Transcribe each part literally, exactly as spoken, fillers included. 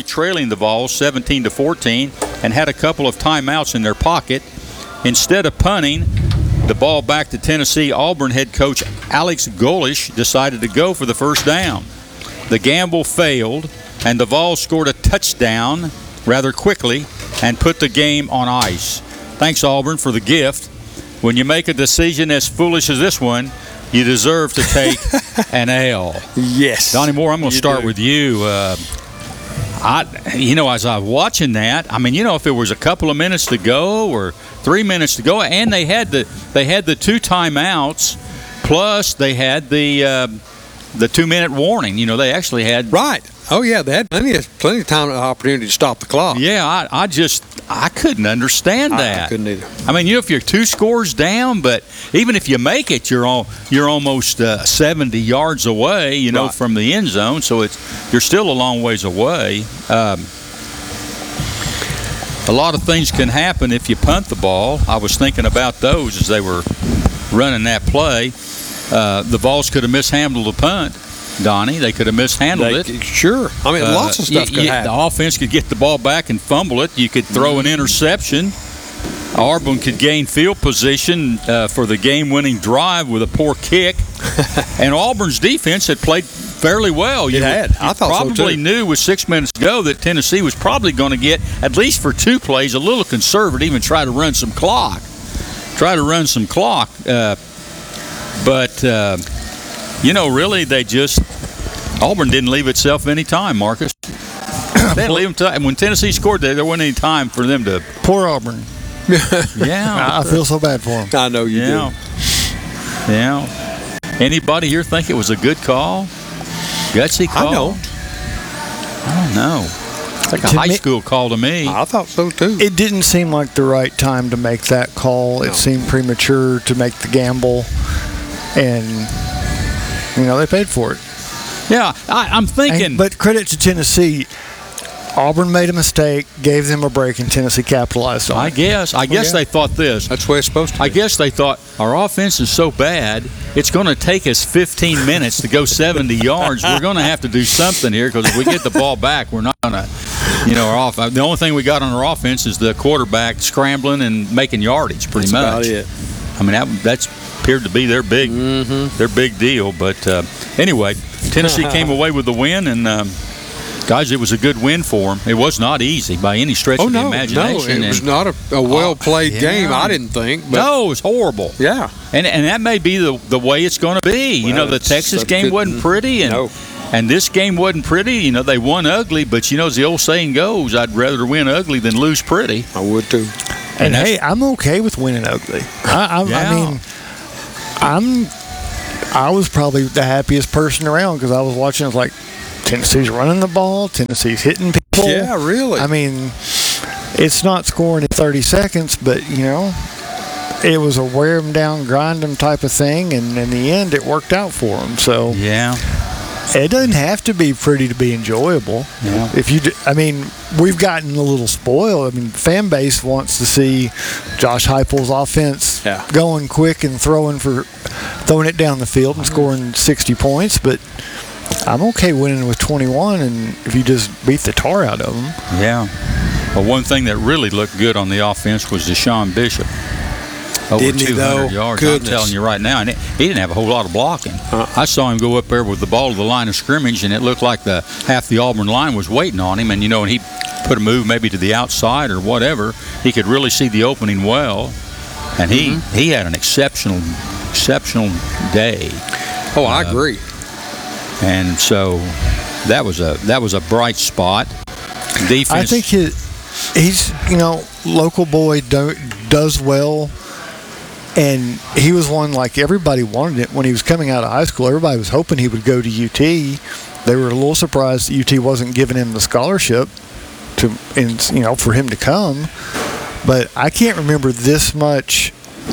trailing the Vols seventeen to fourteen and had a couple of timeouts in their pocket. Instead of punting the ball back to Tennessee, Auburn head coach Alex Golesh decided to go for the first down. The gamble failed, and the Vols scored a touchdown rather quickly and put the game on ice. Thanks, Auburn, for the gift. When you make a decision as foolish as this one, you deserve to take an L. Yes. Donnie Moore, I'm going to start do. with you. Uh, I, you know, as I was watching that, I mean, you know, if it was a couple of minutes to go or three minutes to go, and they had the they had the two timeouts, plus they had the uh, the two minute warning. You know, they actually had right. Oh yeah, they had plenty of plenty of time and opportunity to stop the clock. Yeah, I, I just I couldn't understand that. I, I couldn't either. I mean, you know, if you're two scores down, but even if you make it, you're all you're almost uh, seventy yards away, you know, right. from the end zone. So it's you're still a long ways away. Um, a lot of things can happen if you punt the ball. I was thinking about those as they were running that play. Uh, the Vols could have mishandled the punt. Donnie, they could have mishandled they, it. Sure. I mean, uh, lots of stuff y- could y- happen. The offense could get the ball back and fumble it. You could throw an interception. Auburn could gain field position uh, for the game-winning drive with a poor kick. And Auburn's defense had played fairly well. You it had. You I thought probably so too. knew with six minutes to go that Tennessee was probably going to get, at least for two plays, a little conservative and try to run some clock. Try to run some clock. Uh, but, uh, you know, really, they just – Auburn didn't leave itself any time, Marcus. They didn't leave them time. When Tennessee scored, there, there wasn't any time for them to – Poor Auburn. Yeah. I feel so bad for them. I know you yeah. do. Yeah. Anybody here think it was a good call? Gutsy call? I know. I don't know. It's like a To high me- school call to me. I thought so too. It didn't seem like the right time to make that call. No. It seemed premature to make the gamble. And, you know, they paid for it. Yeah, I, I'm thinking. And, but credit to Tennessee. Auburn made a mistake, gave them a break, and Tennessee capitalized on I it. guess. I guess yeah. they thought this. That's the way it's supposed to be. I guess they thought our offense is so bad, it's going to take us fifteen minutes to go seventy yards. We're going to have to do something here because if we get the ball back, we're not going to, you know, our off. The only thing we got on our offense is the quarterback scrambling and making yardage, pretty That's much. about it. I mean, that, that's appeared to be their big, Mm-hmm. their big deal. But uh, anyway, Tennessee came away with the win, and um, guys, it was a good win for them. It was not easy by any stretch Oh of no, the no, imagination. it was and, not a, a well-played Oh, yeah. game. I didn't think. But no, it was horrible. Yeah. And and that may be the the way it's going to be. You Well, know, the it's- Texas that's game good. wasn't pretty, and No. and this game wasn't pretty. You know, they won ugly, but you know, as the old saying goes, I'd rather win ugly than lose pretty. I would too. And, And that's- hey, I'm okay with winning ugly. I, I, Yeah. I mean, I'm. I was probably the happiest person around because I was watching. I was like, Tennessee's running the ball. Tennessee's hitting people. Yeah, really. I mean, it's not scoring in thirty seconds, but you know, it was a wear them down, grind them type of thing, and in the end, it worked out for them. So Yeah. it doesn't have to be pretty to be enjoyable. Yeah. If you, do, I mean, we've gotten a little spoiled. I mean, fan base wants to see Josh Heupel's offense Yeah. going quick and throwing for, throwing it down the field and scoring sixty points. But I'm okay winning with twenty-one, and if you just beat the tar out of them. Yeah. Well, one thing that really looked good on the offense was Deshaun Bishop. Over Didn't he, two hundred though? yards. Goodness. I'm telling you right now, and it, he didn't have a whole lot of blocking. Uh. I saw him go up there with the ball to the line of scrimmage, and it looked like the half the Auburn line was waiting on him. And you know, and he put a move maybe to the outside or whatever. He could really see the opening well, and he Mm-hmm. he had an exceptional exceptional day. Oh, I agree. And so that was a that was a bright spot. Defense. I think he, he's, you know, local boy do, does well. And he was one like everybody wanted it when he was coming out of high school. Everybody was hoping he would go to U T. They were a little surprised that U T wasn't giving him the scholarship to, and you know, for him to come. But I can't remember this much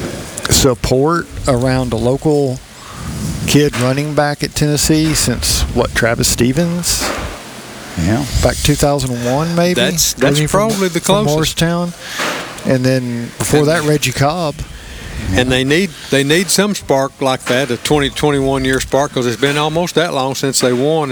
support around a local kid running back at Tennessee since what, Travis Stevens? Yeah. Back two thousand one, maybe. That's- Wasn't that's he from- probably the from closest. Morristown, and then before that, Reggie Cobb. And they need they need some spark like that, a twenty, twenty-one year spark, because it's been almost that long since they won. And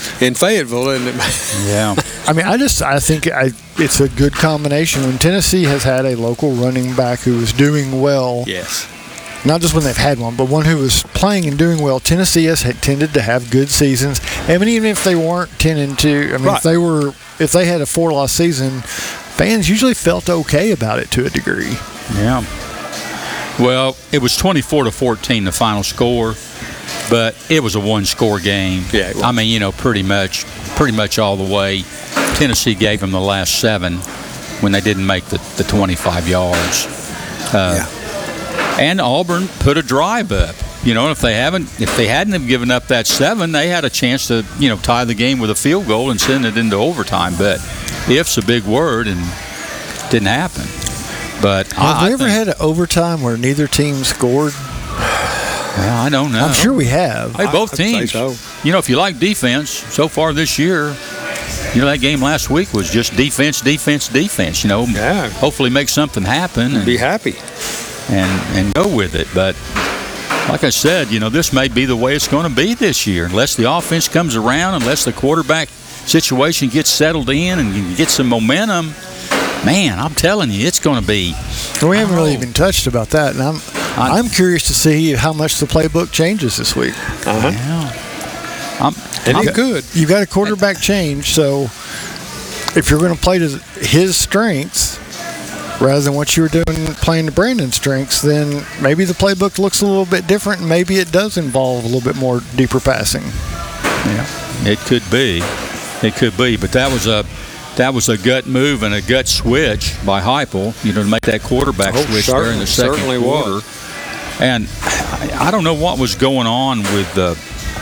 in Fayetteville, isn't it? Yeah. I mean, I just I think I, it's a good combination. When Tennessee has had a local running back who is doing well, Yes. not just when they've had one, but one who was playing and doing well, Tennessee has had tended to have good seasons. I mean, even if they weren't ten and two, I mean, Right. if they were, if they had a four-loss season, fans usually felt okay about it to a degree. Yeah. Well, it was twenty-four to fourteen, the final score, but it was a one-score game. Yeah, it was. I mean, you know, pretty much, pretty much all the way. Tennessee gave them the last seven when they didn't make the, the twenty-five yards. Uh, And Auburn put a drive up. You know, if they haven't, if they hadn't have given up that seven, they had a chance to, you know, tie the game with a field goal and send it into overtime. But if's a big word, and it didn't happen. But Have I, we I ever think, had an overtime where neither team scored? well, I don't know. I'm sure we have. Hey, both I'd say teams. so. You know, if you like defense, so far this year, you know, that game last week was just defense, defense, defense. You know, Yeah. hopefully make something happen and, Be happy. and, and go with it. But like I said, you know, this may be the way it's going to be this year. Unless the offense comes around, unless the quarterback situation gets settled in and you get some momentum, man, I'm telling you, it's going to be. We haven't really Oh. even touched about that, and I'm I- I'm curious to see how much the playbook changes this week. Uh-huh. Yeah. I'm, And I'm- it could. You've got a quarterback change, so if you're going to play to his strengths rather than what you were doing playing to Brandon's strengths, then maybe the playbook looks a little bit different, and maybe it does involve a little bit more deeper passing. Yeah, it could be. It could be. But that was a that was a gut move and a gut switch by Heupel, you know, to make that quarterback Oh, switch there in the second certainly quarter. was. And I, I don't know what was going on with uh,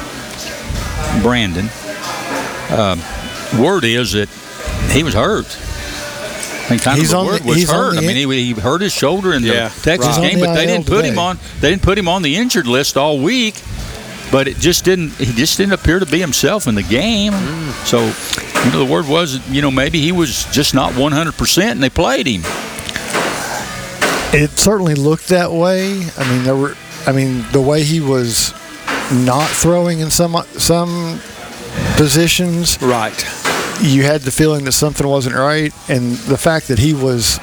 Brandon. Um, word is that he was hurt. I mean, kind He's of the on word the- was he's on hurt. the I mean, he, he hurt his shoulder in Yeah, the Texas right. He's on game, the but they I L didn't put him today. on. They didn't put him on the injured list all week. But it just didn't. He just didn't appear to be himself in the game. So, you know, the word was, you know, maybe he was just not one hundred percent, and they played him. It certainly looked that way. I mean, there were. I mean, the way he was not throwing in some some positions, Right. you had the feeling that something wasn't right, and the fact that he was.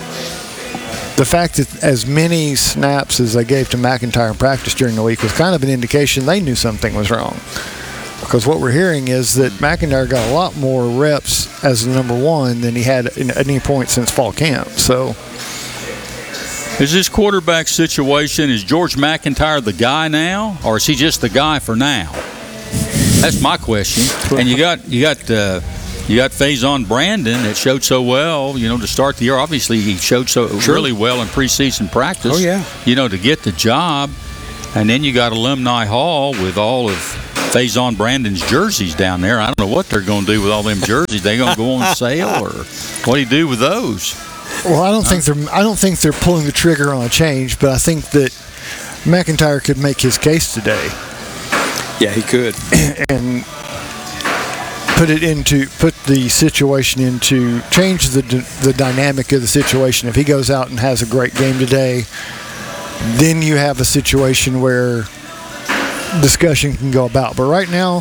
The fact that as many snaps as they gave to McIntyre in practice during the week was kind of an indication they knew something was wrong. Because what we're hearing is that McIntyre got a lot more reps as the number one than he had at any point since fall camp. So Is this quarterback situation, is George McIntyre the guy now, or is he just the guy for now? That's my question. And you got you got uh, you got Faison Brandon that showed so well, you know, to start the year. Obviously, he showed so really well in preseason practice. Oh, yeah. You know, to get the job. And then you got Alumni Hall with all of Faison Brandon's jerseys down there. I don't know what they're going to do with all them jerseys. They going to go on sale, or what do you do with those? Well, I don't think they're. I don't think they're pulling the trigger on a change, but I think that McIntyre could make his case today Yeah, he could. and put it into put the situation into change the the dynamic of the situation. If he goes out and has a great game today, then you have a situation where discussion can go about. But right now,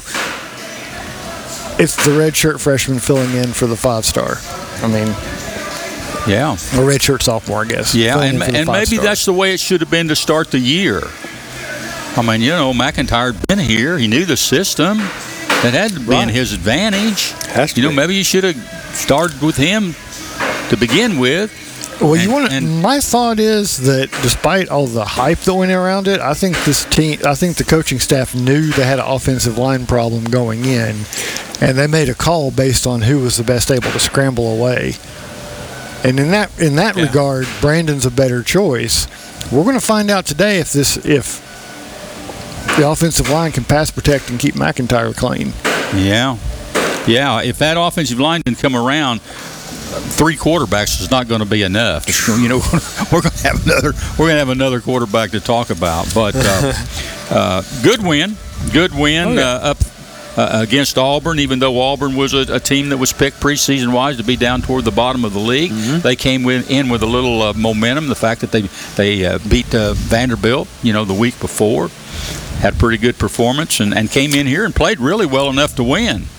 it's the redshirt freshman filling in for the five star. I mean. Yeah. A redshirt sophomore, I guess. Yeah, Filling and, in for the and maybe five-star. that's the way it should have been to start the year. I mean, you know, McIntyre had been here. He knew the system. That had to be in Right. his advantage. Has to you know, be. maybe you should have started with him to begin with. Well, you and- want to. and- My thought is that despite all the hype that went around it, I think this team, I think the coaching staff knew they had an offensive line problem going in, and they made a call based on who was the best able to scramble away. And in that in that Yeah. regard, Brandon's a better choice. We're going to find out today if this if the offensive line can pass protect and keep McIntyre clean. Yeah. Yeah, if that offensive line can come around, three quarterbacks is not going to be enough. You know, we're going to have another we're going to have another quarterback to talk about. But uh, uh, good win, good win Oh, yeah. uh, up uh, against Auburn. Even though Auburn was a, a team that was picked preseason wise to be down toward the bottom of the league, Mm-hmm. they came with, in with a little uh, momentum. The fact that they they uh, beat uh, Vanderbilt, you know, the week before, had a pretty good performance and, and came in here and played really well enough to win.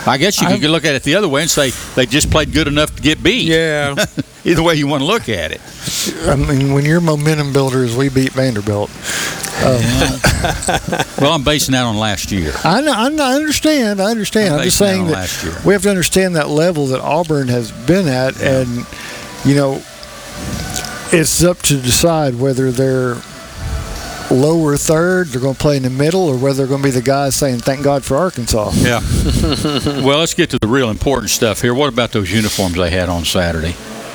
I guess you I'm- could look at it the other way and say they just played good enough to get beat. Yeah. Either way you want to look at it. I mean, when your momentum builder is we beat Vanderbilt. Um, Well, I'm basing that on last year. I know, I know, I understand. I understand. I'm I'm just basing that saying on that last year. we have to understand that level that Auburn has been at, and you know, it's up to decide whether they're lower third, they're going to play in the middle, or whether they're going to be the guys saying "Thank God for Arkansas." Yeah. Well, let's get to the real important stuff here. What about those uniforms they had on Saturday?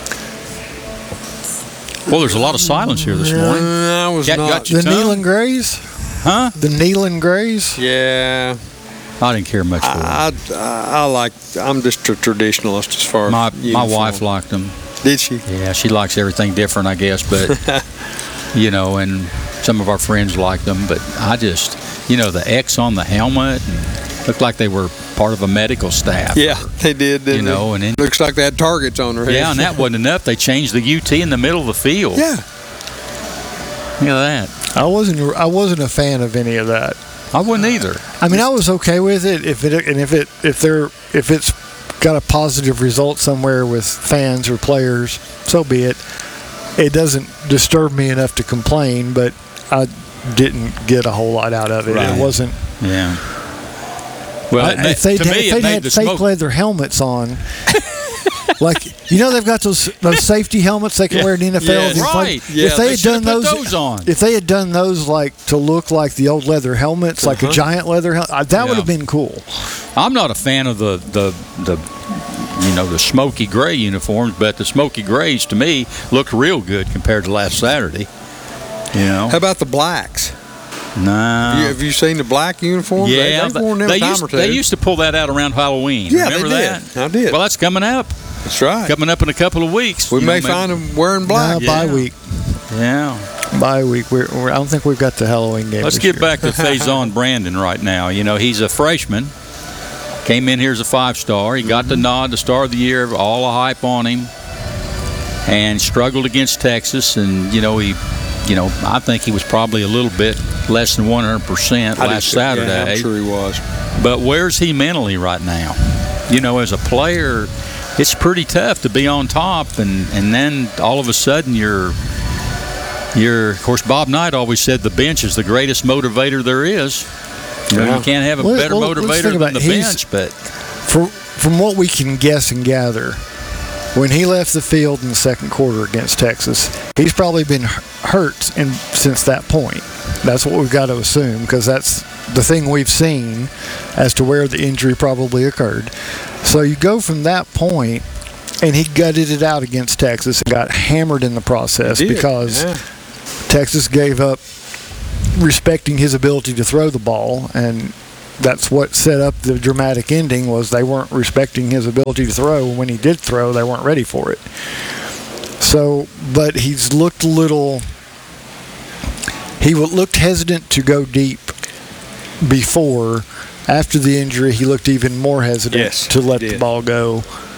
Well, there's a lot of silence here this morning. Uh, I was Got- not. got you. The Tom? Nealon Grays, Huh? the Nealon Grays. Yeah. I didn't care much for them. I, I, I like. I'm just a traditionalist as far as My, my uniform. wife liked them. Did she? Yeah, she likes everything different, I guess. But, you know, and some of our friends liked them. But I just, you know, the X on the helmet and looked like they were part of a medical staff. Yeah, they did. Didn't You know, and then, they? Looks like they had targets on their head. yeah, and that wasn't enough. They changed the U T in the middle of the field. Yeah. Look at that. I wasn't. I wasn't a fan of any of that. I wouldn't either. I mean, I was okay with it if it and if it if they're if it's got a positive result somewhere with fans or players, so be it. It doesn't disturb me enough to complain, but I didn't get a whole lot out of it. Right. It wasn't. Yeah. Well, I- it ma- if they'd, to me, if it they'd made had the fake smoke. leather helmets on, like you know, they've got those those safety helmets they can Yeah. wear in the N F L. Yes. If you play- Right. Yeah, if they, they had should've done put those, those on. if they had done those like to look like the old leather helmets, like a Uh-huh. giant leather helmet, that would have Yeah. been cool. I'm not a fan of the, the the you know the smoky gray uniforms, but the smoky grays to me looked real good compared to last Saturday. You know, How about the blacks? nah. You, have you seen the black uniforms? yeah, they, they've but worn them they a time used, or two. they used to pull that out around Halloween. Yeah, they Remember did. that? I did. Well, that's coming up. That's right. Coming up in a couple of weeks. We You may know, find them wearing black. No, Yeah. bye week. Yeah. Bye week. We're, we're, I don't think we've got the Halloween game. Let's this get year. back to Faison Brandon right now. You know, he's a freshman. Came in here as a five-star. He got the nod, the star of the year, all the hype on him, and struggled against Texas. And, you know, he, you know, I think he was probably a little bit less than one hundred percent I did last too. Yeah, Saturday. I'm sure he was. But where's he mentally right now? You know, as a player, it's pretty tough to be on top, and, and then all of a sudden you're, you're, of course, Bob Knight always said the bench is the greatest motivator there is. You know, Yeah. you can't have a Well, better well, let's motivator think about than the it. He's- bench, but For, from what we can guess and gather, when he left the field in the second quarter against Texas, he's probably been hu- hurt in, since that point. That's what we've got to assume, because that's the thing we've seen as to where the injury probably occurred. So you go from that point, and he gutted it out against Texas and got hammered in the process He did, because yeah. Texas gave up respecting his ability to throw the ball, and that's what set up the dramatic ending. Was they weren't respecting his ability to throw. When he did throw, they weren't ready for it. So, but he's looked a little. He wa- looked hesitant to go deep before. After the injury, he looked even more hesitant Yes, to let he the did. ball go.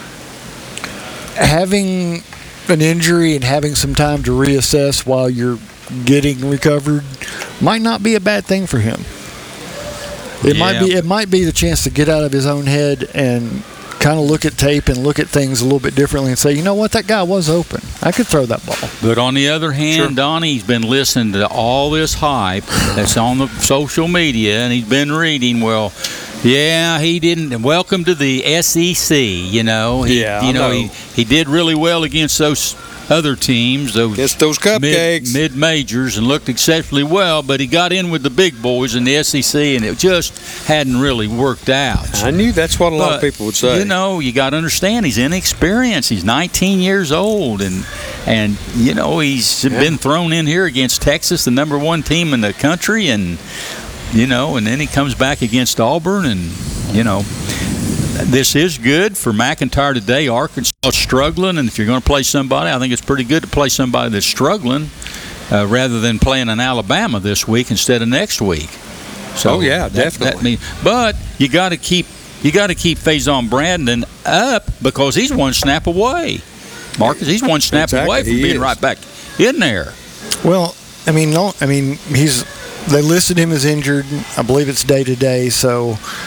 Having an injury and having some time to reassess while you're getting recovered might not be a bad thing for him. It might Yeah. be. It might be the chance to get out of his own head and kind of look at tape and look at things a little bit differently and say, you know what, that guy was open. I could throw that ball. But on the other hand, Sure. Donnie's been listening to all this hype that's on the social media, and he's been reading. Well, yeah, he didn't. Welcome to the S E C. You know, he, Yeah, I you know, know. he he did really well against those other teams, those Against those cupcakes. mid majors, and looked exceptionally well. But he got in with the big boys in the S E C, and it just hadn't really worked out. I knew that's what a lot of But, people would say. You know, you got to understand he's inexperienced. He's nineteen years old, and and you know he's been thrown in here against Texas, the number one team in the country, and you know, and then he comes back against Auburn, and you know. This is good for McIntyre today. Arkansas is struggling, and if you're going to play somebody, I think it's pretty good to play somebody that's struggling uh, rather than playing in Alabama this week instead of next week. So Oh, yeah, that- that definitely. mean- but you got to keep you got to keep Faison Brandon up because he's one snap away. Marcus, he's one snap Exactly, away from he being is. right back in there. Well, I mean, no, I mean, he's. They listed him as injured. I believe it's day to day. So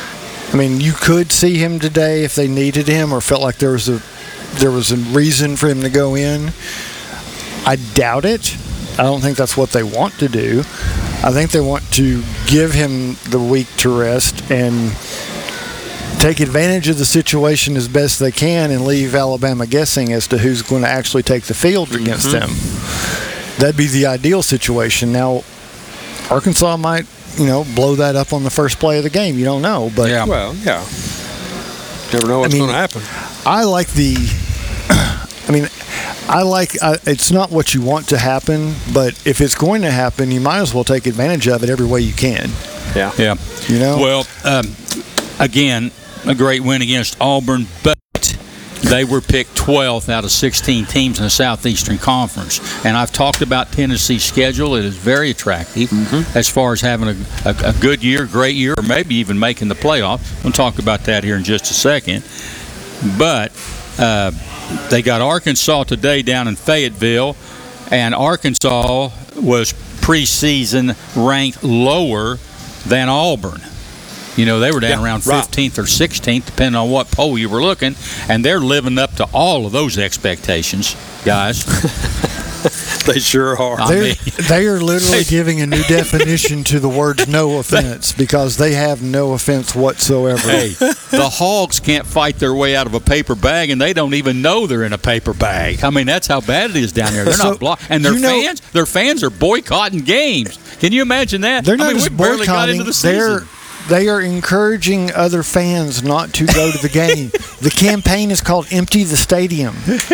I mean, you could see him today if they needed him or felt like there was a there was a reason for him to go in. I doubt it. I don't think that's what they want to do. I think they want to give him the week to rest and take advantage of the situation as best they can and leave Alabama guessing as to who's going to actually take the field against Mm-hmm. them. That'd be the ideal situation. Now, Arkansas might, you know, blow that up on the first play of the game. You don't know, but Yeah. Well, yeah. Never know what's I mean, going to happen. I like the. I mean, I like. I, it's not what you want to happen, but if it's going to happen, you might as well take advantage of it every way you can. Yeah. Yeah. You know. Well, um, again, a great win against Auburn, but they were picked twelfth out of sixteen teams in the Southeastern Conference. And I've talked about Tennessee's schedule. It is very attractive Mm-hmm. as far as having a, a, a good year, great year, or maybe even making the playoff. We'll talk about that here in just a second. But uh, they got Arkansas today down in Fayetteville, and Arkansas was preseason ranked lower than Auburn. You know, they were down Yeah, around right. fifteenth or sixteenth, depending on what poll you were looking, and they're living up to all of those expectations, guys. They sure are. I They're, mean- they are literally giving a new definition to the words "no offense" because they have no offense whatsoever. Hey, the Hogs can't fight their way out of a paper bag, and they don't even know they're in a paper bag. I mean, that's how bad it is down there. They're So, not blocked, and their you know- fans, their fans are boycotting games. Can you imagine that? They're not I mean, just we barely got boycotting. into the They're season. they are encouraging other fans not to go to the game. The campaign is called "Empty the Stadium."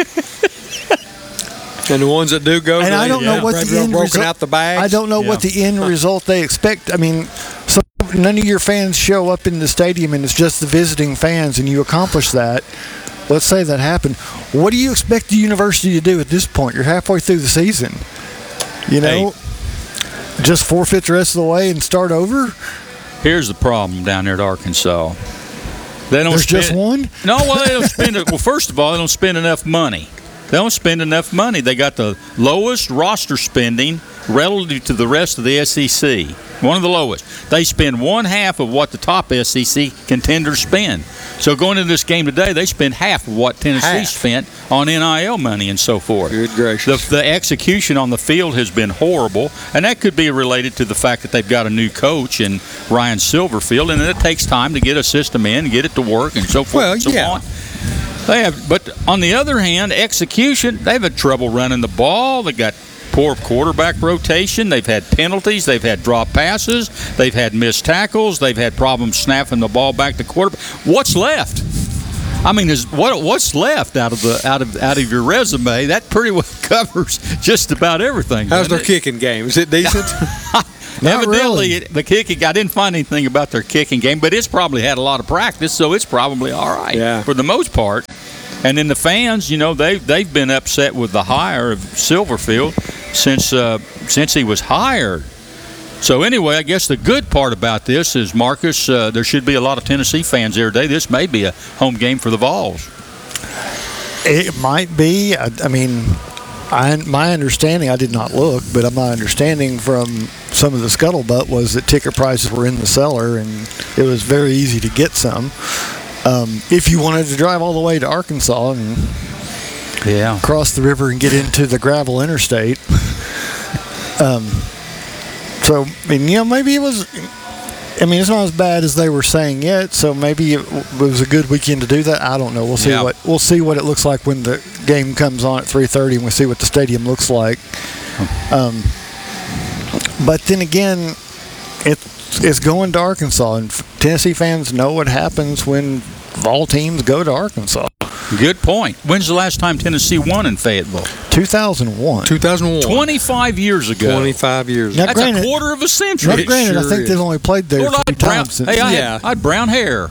And the ones that do go, And I they- don't know yeah, what they've the end broken result. out the bags. I don't know what Yeah. the end result they expect. I mean, so none of your fans show up in the stadium, and it's just the visiting fans, and you accomplish that. Let's say that happened. What do you expect the university to do at this point? You're halfway through the season. You know, just forfeit the rest of the way and start over. Here's the problem down there at Arkansas. They don't There's spend, just one. No, well, they don't spend it. Well, first of all, they don't spend enough money. They don't spend enough money. They got the lowest roster spending relative to the rest of the S E C. One of the lowest. They spend one half of what the top S E C contenders spend. So going into this game today, they spend half of what Tennessee Half. spent on N I L money and so forth. Good gracious. The, the execution on the field has been horrible, and that could be related to the fact that they've got a new coach in Ryan Silverfield, and it takes time to get a system in, get it to work, and so forth Well, and so yeah. on. They have, but on the other hand, execution, they've had trouble running the ball. They got poor quarterback rotation. They've had penalties. They've had drop passes. They've had missed tackles. They've had problems snapping the ball back to quarterback. What's left? I mean, is what what's left out of the out of out of your resume? That pretty well covers just about everything. How's their doesn't it? kicking game? Is it decent? Not Evidently, really. it, the kicking. I didn't find anything about their kicking game, but it's probably had a lot of practice, so it's probably all right Yeah. for the most part. And then the fans, you know, they they've been upset with the hire of Silverfield since uh, since he was hired. So anyway, I guess the good part about this is, Marcus, uh, there should be a lot of Tennessee fans there today. This may be a home game for the Vols. It might be. I, I mean, I, my understanding, I did not look, but my understanding from some of the scuttlebutt was that ticket prices were in the cellar and it was very easy to get some. Um, if you wanted to drive all the way to Arkansas and Yeah. cross the river and get into the gravel interstate. Um, so, I mean, you know, maybe it was. I mean, it's not as bad as they were saying yet. So maybe it was a good weekend to do that. I don't know. We'll see Yeah. what we'll see what it looks like when the game comes on at three thirty, and we'll see what the stadium looks like. Um, but then again, it's it's going to Arkansas, and Tennessee fans know what happens when Vol teams go to Arkansas. Good point. When's the last time Tennessee won in Fayetteville? two thousand one. two thousand one. twenty-five years ago. twenty-five years. Now, ago. That's granted- a quarter of a century. Now, granted, I sure think is. they've only played there Lord, I three had brown, times since. hey, I, Yeah. had, I had brown hair.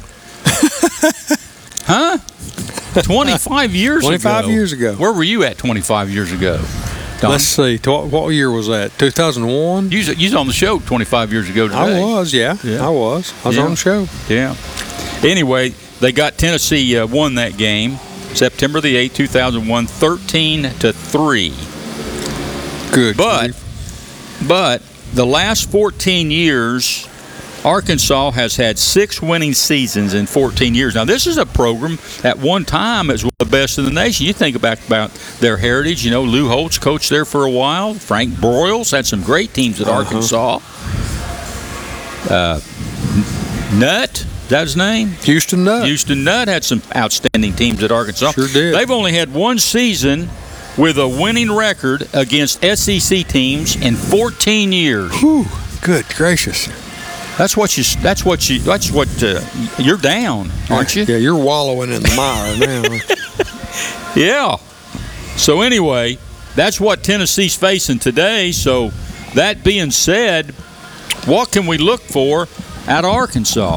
Huh? twenty-five years twenty-five ago. years ago. Where were you at twenty-five years ago? Don? Let's see. What, what year was that? two thousand one? You was, you was on the show twenty-five years ago today. I was, yeah. Yeah. I was. I was Yeah. on the show. Yeah. Anyway, they got Tennessee uh, won that game September the eighth, two thousand one, thirteen to three. Good. But but the last fourteen years Arkansas has had six winning seasons in fourteen years. Now, this is a program at one time it was one of the best in the nation. You think about, about their heritage. You know, Lou Holtz coached there for a while. Frank Broyles had some great teams at uh-huh. Arkansas. Uh, Nutt, is that his name? Houston Nutt. Houston Nutt had some outstanding teams at Arkansas. Sure did. They've only had one season with a winning record against S E C teams in fourteen years. Whew, good gracious. That's what you. That's what you. That's what uh, you're down, aren't you? Yeah, you're wallowing in the mire now. Yeah. So anyway, that's what Tennessee's facing today. So that being said, what can we look for at Arkansas?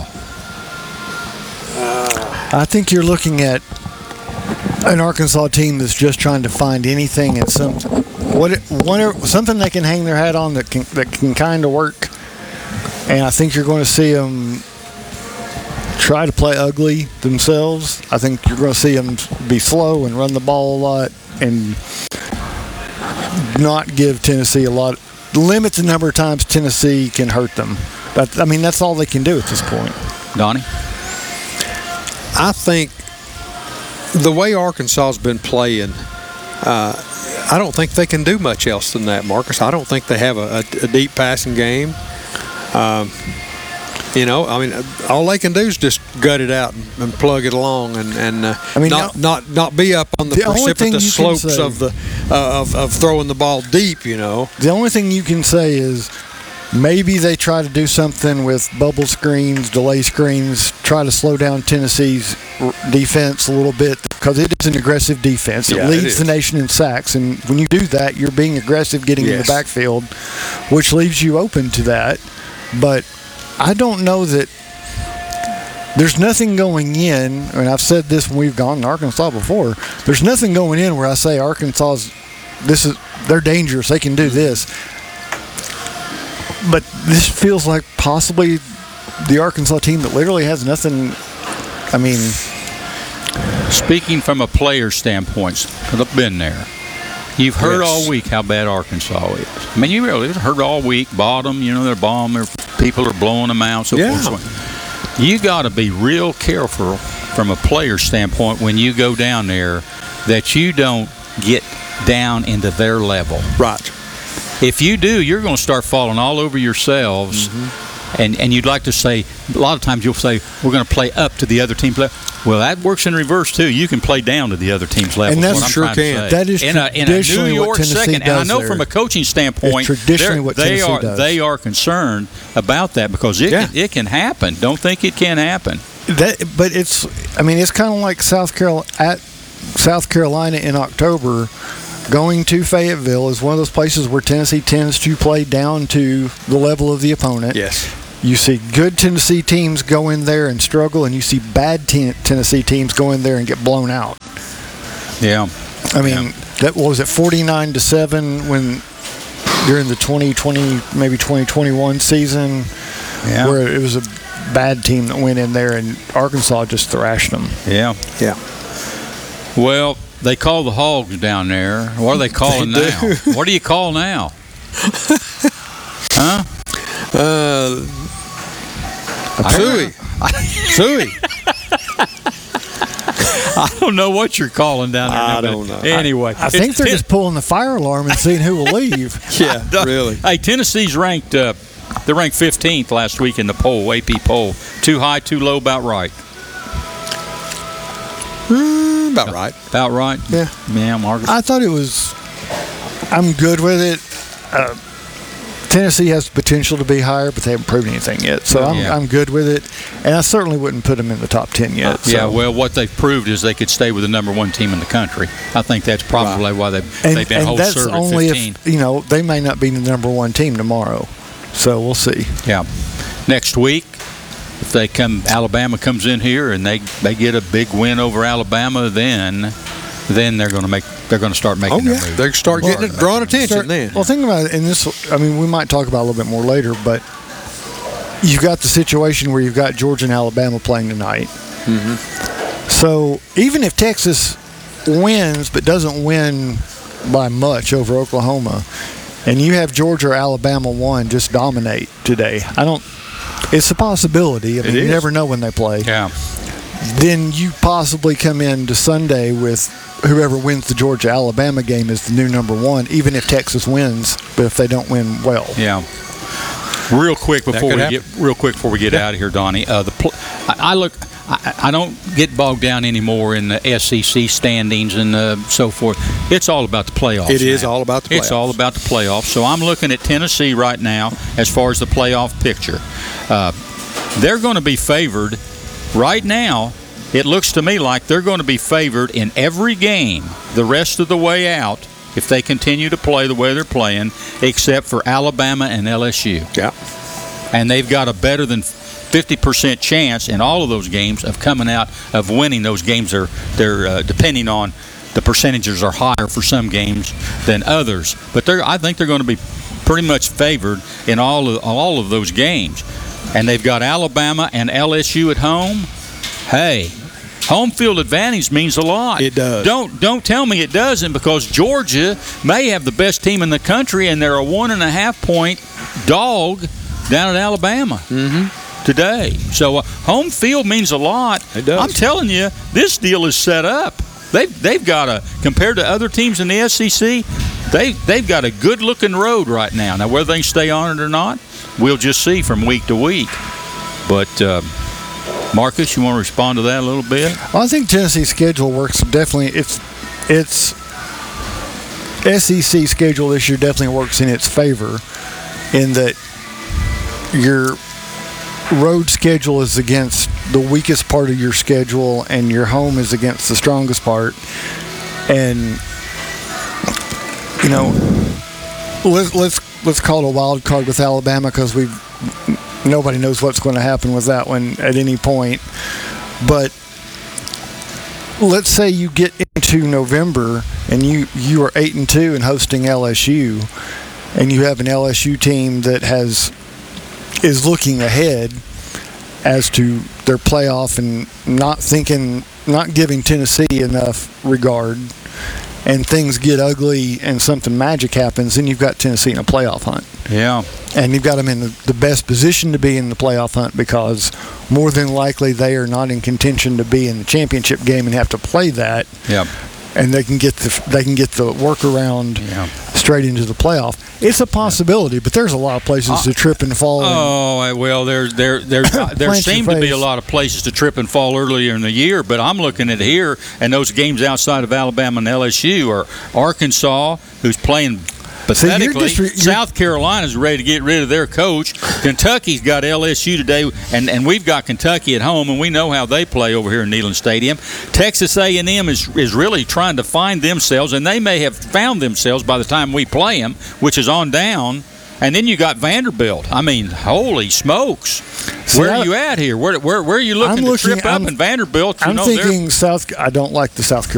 I think you're looking at an Arkansas team that's just trying to find anything and some what whatever, something they can hang their hat on that can that can kind of work. And I think you're going to see them try to play ugly themselves. I think you're going to see them be slow and run the ball a lot and not give Tennessee a lot. Limit the number of times Tennessee can hurt them. But I mean, that's all they can do at this point. Donnie? I think the way Arkansas has been playing, uh, I don't think they can do much else than that, Marcus. I don't think they have a, a, a deep passing game. Um, you know, I mean, all they can do is just gut it out and, and plug it along, and, and uh, I mean, not, now, not not be up on the, the precipitous slopes say, of the uh, of of throwing the ball deep. You know, the only thing you can say is maybe they try to do something with bubble screens, delay screens, try to slow down Tennessee's defense a little bit because it is an aggressive defense. It yeah, leads it the nation in sacks, and when you do that, you're being aggressive, getting yes. in the backfield, which leaves you open to that. But I don't know that there's nothing going in, and I've said this when we've gone to Arkansas before, there's nothing going in where I say Arkansas's, this is, they're dangerous, they can do this. But this feels like possibly the Arkansas team that literally has nothing, I mean. Speaking from a player standpoint, because I've been there, you've heard yes. all week how bad Arkansas is. I mean, you really heard all week, bottom, you know, they're bomb, their people are blowing them out, so yeah. forth. So you got to be real careful from a player standpoint when you go down there that you don't get down into their level. Right. If you do, you're going to start falling all over yourselves. Mm-hmm. And and you'd like to say, a lot of times you'll say, we're going to play up to the other team's level. Well, that works in reverse, too. You can play down to the other team's level. And that's what I'm sure trying can. To say. That is in a, in a traditionally New York what Tennessee second. And I does know there. from a coaching standpoint, It's traditionally what they Tennessee are does. they are concerned about that because it, Yeah. can, it can happen. Don't think it can happen. That, but it's, I mean, it's kind of like South Carolina, at South Carolina in October. Going to Fayetteville is one of those places where Tennessee tends to play down to the level of the opponent. Yes. You see good Tennessee teams go in there and struggle, and you see bad ten- Tennessee teams go in there and get blown out. Yeah. I mean, Yeah. that what was it forty-nine to seven when during the twenty twenty, maybe twenty twenty-one season, Yeah. where it was a bad team that went in there and Arkansas just thrashed them. Yeah. Yeah. Well, they call the Hogs down there. What are they calling They now? do. What do you call now? Huh? Uh, Suey. Suey. I don't know what you're calling down there. I now, don't but know. Anyway, I think it's they're ten- just pulling the fire alarm and seeing who will leave. Yeah, really. Hey, Tennessee's ranked. Uh, they're ranked fifteenth last week in the poll, A P poll. Too high, too low, about right. Mm, about right. About right. Yeah. Yeah, Margaret. I thought it was. I'm good with it. Uh, Tennessee has the potential to be higher, but they haven't proven anything yet. So I'm, Yeah. I'm good with it, and I certainly wouldn't put them in the top ten yet. So. Yeah, well, what they've proved is they could stay with the number one team in the country. I think that's probably Right. why they've, and, they've been and whole that's serve at only fifteen. if you know they may not be the number one team tomorrow. So we'll see. Yeah. Next week, if they come, Alabama comes in here and they, they get a big win over Alabama, then then they're going to make they're going to start making Oh, their yeah. move. They start getting it, drawing attention Start- then. Well, think about it. And this, I mean, we might talk about it a little bit more later, but you've got the situation where you've got Georgia and Alabama playing tonight. Mm-hmm. So even if Texas wins but doesn't win by much over Oklahoma, and you have Georgia or Alabama one just dominate today, I don't. it's a possibility. I mean, It you is. never know when they play. Yeah. Then you possibly come into Sunday with whoever wins the Georgia-Alabama game is the new number one, even if Texas wins, but if they don't win well. Yeah. Real quick before could we happen. get real quick before we get out of here, Donnie. Uh, the pl- I, I look. I, I don't get bogged down anymore in the S E C standings and uh, so forth. It's all about the playoffs. It is now. all about the It's playoffs. all about the playoffs. So I'm looking at Tennessee right now as far as the playoff picture. Uh, they're going to be favored right now. It looks to me like they're going to be favored in every game the rest of the way out if they continue to play the way they're playing, except for Alabama and L S U. Yeah. And they've got a better than fifty percent chance in all of those games of coming out of winning those games. They're, they're uh, depending on the percentages are higher for some games than others. But they're, I think they're going to be pretty much favored in all of, all of those games. And they've got Alabama and L S U at home. Hey, home field advantage means a lot. It does. Don't don't tell me it doesn't, because Georgia may have the best team in the country, and they're a one and a half point dog down at Alabama today. So uh, home field means a lot. It does. I'm telling you, this deal is set up. They've they've got a compared to other teams in the S E C, they they've got a good looking road right now. Now whether they can stay on it or not, we'll just see from week to week. But uh, Marcus, you want to respond to that a little bit? Well, I think Tennessee's schedule works definitely. It's it's S E C schedule this year definitely works in its favor, in that your road schedule is against the weakest part of your schedule, and your home is against the strongest part. And you know, let's let's let's call it a wild card with Alabama, because we've nobody knows what's going to happen with that one at any point. But let's say you get into November and you, you are eight and two and hosting L S U, and you have an L S U team that has is looking ahead as to their playoff and not thinking, not giving Tennessee enough regard, and things get ugly and something magic happens, then you've got Tennessee in a playoff hunt. Yeah. And you've got them in the, the best position to be in the playoff hunt, because more than likely they are not in contention to be in the championship game and have to play that. Yeah. And they can get the they can get the workaround Yeah. straight into the playoff. It's a possibility, but there's a lot of places to trip and fall. and- Oh well, there there there there Plant your seem to be face. a lot of places to trip and fall earlier in the year, but I'm looking at here, and those games outside of Alabama and L S U are Arkansas, who's playing See, you're pathetically. just re- you're- South Carolina's ready to get rid of their coach. Kentucky's got L S U today, and, and we've got Kentucky at home, and we know how they play over here in Neyland Stadium. Texas A and M is is really trying to find themselves, and they may have found themselves by the time we play them, which is on down. And then you got Vanderbilt. I mean, holy smokes! See, where I- are you at here? Where where, where are you looking I'm to looking- trip up I'm- in Vanderbilt? You I'm know, they're- thinking South. I don't like the South